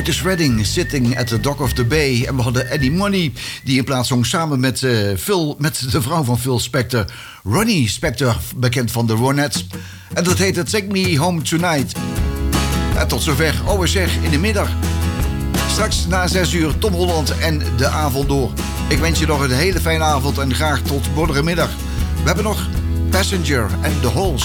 Otis Redding, Sitting at the Dock of the Bay. En we hadden Eddie Money, die in plaats zong samen met de vrouw van Phil Spector, Ronnie Spector, bekend van de Ronettes. En dat heette Take Me Home Tonight. En tot zover, zeg, in de middag. Straks na 6 uur Tom Holland en de avond door. Ik wens je nog een hele fijne avond en graag tot morgenmiddag. We hebben nog Passenger en The Halls.